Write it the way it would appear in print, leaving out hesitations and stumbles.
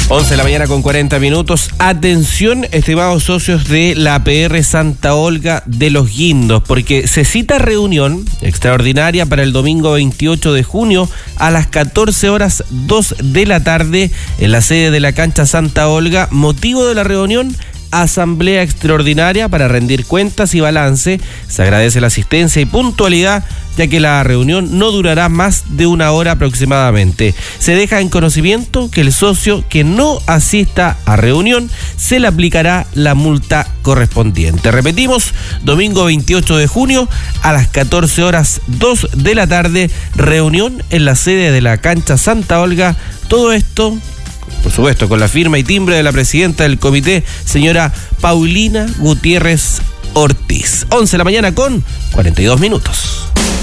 11 de la mañana con 40 minutos. Atención, estimados socios de la APR Santa Olga de los Guindos, porque se cita reunión extraordinaria para el domingo 28 de junio a las 14:02 de la tarde en la sede de la cancha Santa Olga. Motivo de la reunión: asamblea extraordinaria para rendir cuentas y balance. Se agradece la asistencia y puntualidad, ya que la reunión no durará más de 1 hora aproximadamente. Se deja en conocimiento que el socio que no asista a reunión se le aplicará la multa correspondiente. Repetimos, domingo 28 de junio a las 14:02 de la tarde, reunión en la sede de la cancha Santa Olga. Todo esto, por supuesto, con la firma y timbre de la presidenta del comité, señora Paulina Gutiérrez Ortiz. 11 de la mañana con 42 minutos.